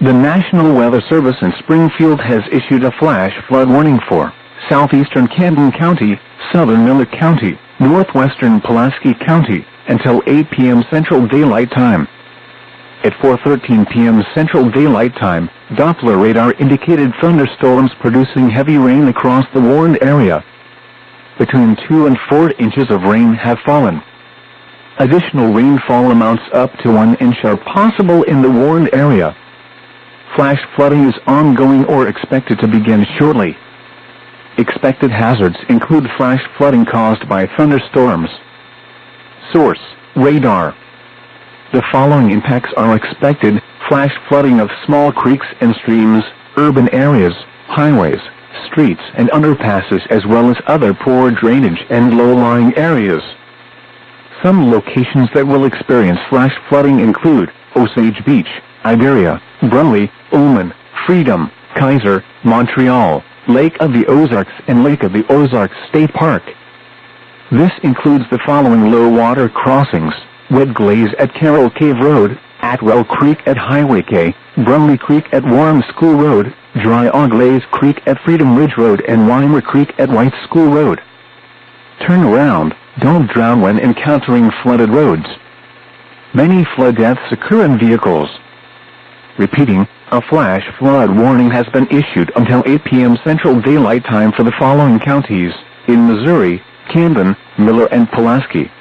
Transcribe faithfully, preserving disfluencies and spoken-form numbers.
The National Weather Service in Springfield has issued a flash flood warning for southeastern Camden County, southern Miller County, northwestern Pulaski County, until eight p m Central Daylight Time. At four thirteen p m Central Daylight Time, Doppler radar indicated thunderstorms producing heavy rain across the warned area. Between two and four inches of rain have fallen. Additional rainfall amounts up to one inch are possible in the warned area. Flash flooding is ongoing or expected to begin shortly. Expected hazards include flash flooding caused by thunderstorms. Source: radar. The following impacts are expected: flash flooding of small creeks and streams, urban areas, highways, streets and underpasses, as well as other poor drainage and low-lying areas. Some locations that will experience flash flooding include Osage Beach, Iberia, Brumley, Ullman, Freedom, Kaiser, Montreal, Lake of the Ozarks and Lake of the Ozarks State Park. This includes the following low water crossings: Wet Glaze at Carroll Cave Road, Atwell Creek at Highway K, Brumley Creek at Warren School Road, Dry Glaze Creek at Freedom Ridge Road, and Weimer Creek at White School Road. Turn around, don't drown when encountering flooded roads. Many flood deaths occur in vehicles. Repeating, a flash flood warning has been issued until eight p m Central Daylight Time for the following counties in Missouri: Camden, Miller and Pulaski.